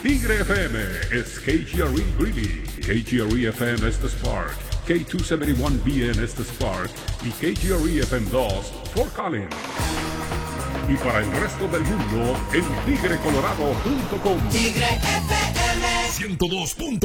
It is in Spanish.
Tigre FM es KGRE Greeley, KGRE FM Estes Park, K271BN Estes Park y KGRE FM 2 Fort Collins. Y para el resto del mundo en tigrecolorado.com. Tigre FM 102.9